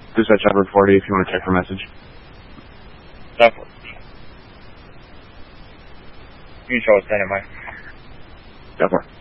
Dispatch Upper 40 if you want to check for message. Definitely. Control, stand by. Definitely.